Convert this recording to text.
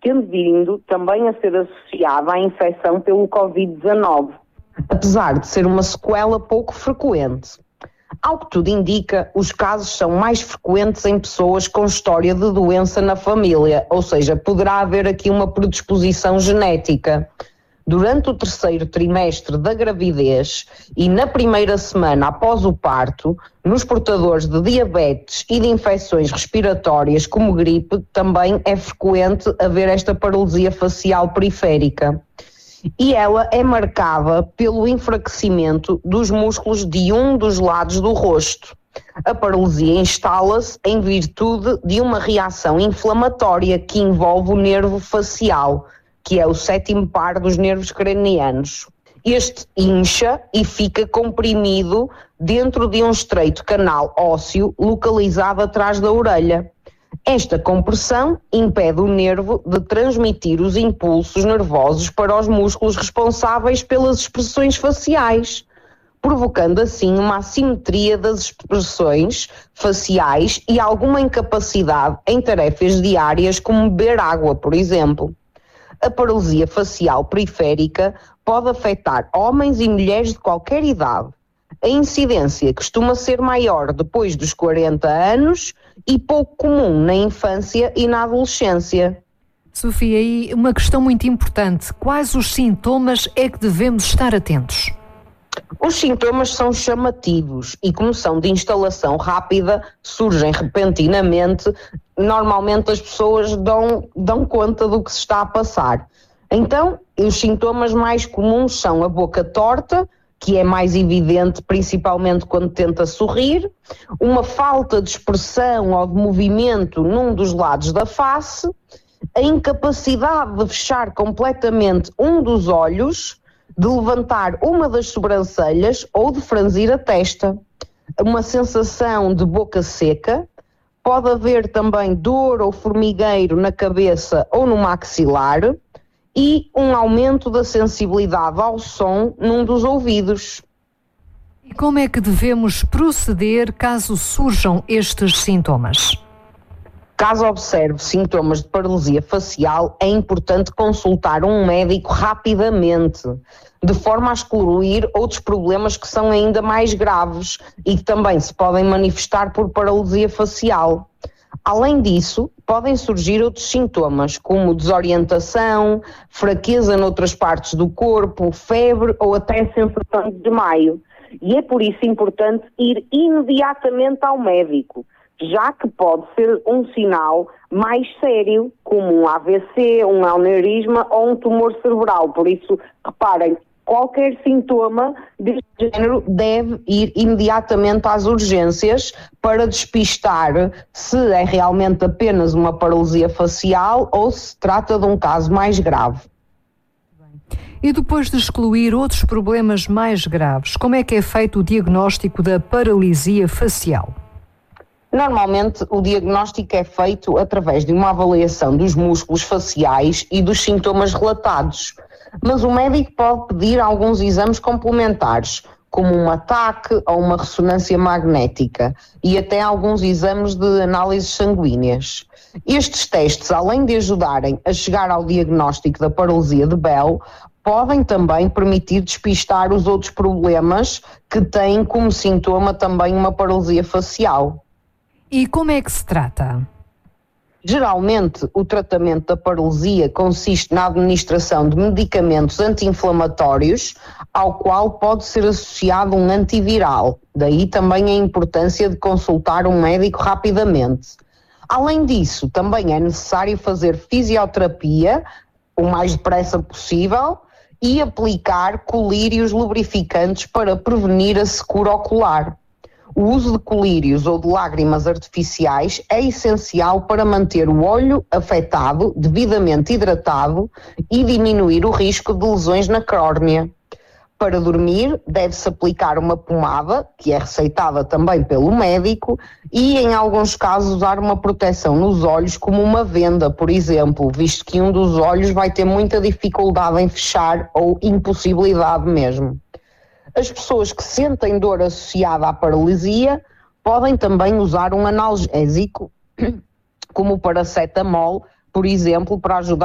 tendo vindo também a ser associada à infecção pelo Covid-19. Apesar de ser uma sequela pouco frequente. Ao que tudo indica, os casos são mais frequentes em pessoas com história de doença na família, ou seja, poderá haver aqui uma predisposição genética. Durante o terceiro trimestre da gravidez e na primeira semana após o parto, nos portadores de diabetes e de infecções respiratórias como gripe, também é frequente haver esta paralisia facial periférica. E ela é marcada pelo enfraquecimento dos músculos de um dos lados do rosto. A paralisia instala-se em virtude de uma reação inflamatória que envolve o nervo facial, que é o sétimo par dos nervos cranianos. Este incha e fica comprimido dentro de um estreito canal ósseo localizado atrás da orelha. Esta compressão impede o nervo de transmitir os impulsos nervosos para os músculos responsáveis pelas expressões faciais, provocando assim uma assimetria das expressões faciais e alguma incapacidade em tarefas diárias como beber água, por exemplo. A paralisia facial periférica pode afetar homens e mulheres de qualquer idade. A incidência costuma ser maior depois dos 40 anos e pouco comum na infância e na adolescência. Sofia, e uma questão muito importante: quais os sintomas é que devemos estar atentos? Os sintomas são chamativos e, como são de instalação rápida, surgem repentinamente. Normalmente as pessoas dão conta do que se está a passar. Então, os sintomas mais comuns são a boca torta, que é mais evidente principalmente quando tenta sorrir, uma falta de expressão ou de movimento num dos lados da face, a incapacidade de fechar completamente um dos olhos, de levantar uma das sobrancelhas ou de franzir a testa, uma sensação de boca seca, pode haver também dor ou formigueiro na cabeça ou no maxilar e um aumento da sensibilidade ao som num dos ouvidos. E como é que devemos proceder caso surjam estes sintomas? Caso observe sintomas de paralisia facial, é importante consultar um médico rapidamente, de forma a excluir outros problemas que são ainda mais graves e que também se podem manifestar por paralisia facial. Além disso, podem surgir outros sintomas, como desorientação, fraqueza noutras partes do corpo, febre ou até sensação de desmaio. E é por isso importante ir imediatamente ao médico, já que pode ser um sinal mais sério, como um AVC, um aneurisma ou um tumor cerebral. Por isso, reparem, qualquer sintoma deste género deve ir imediatamente às urgências para despistar se é realmente apenas uma paralisia facial ou se trata de um caso mais grave. E depois de excluir outros problemas mais graves, como é que é feito o diagnóstico da paralisia facial? Normalmente o diagnóstico é feito através de uma avaliação dos músculos faciais e dos sintomas relatados, mas o médico pode pedir alguns exames complementares, como um ataque ou uma ressonância magnética e até alguns exames de análises sanguíneas. Estes testes, além de ajudarem a chegar ao diagnóstico da paralisia de Bell, podem também permitir despistar os outros problemas que têm como sintoma também uma paralisia facial. E como é que se trata? Geralmente, o tratamento da paralisia consiste na administração de medicamentos anti-inflamatórios, ao qual pode ser associado um antiviral. Daí também a importância de consultar um médico rapidamente. Além disso, também é necessário fazer fisioterapia o mais depressa possível e aplicar colírios lubrificantes para prevenir a secura ocular. O uso de colírios ou de lágrimas artificiais é essencial para manter o olho afetado, devidamente hidratado e diminuir o risco de lesões na córnea. Para dormir, deve-se aplicar uma pomada, que é receitada também pelo médico, e em alguns casos usar uma proteção nos olhos, como uma venda, por exemplo, visto que um dos olhos vai ter muita dificuldade em fechar ou impossibilidade mesmo. As pessoas que sentem dor associada à paralisia podem também usar um analgésico, como o paracetamol, por exemplo, para ajudar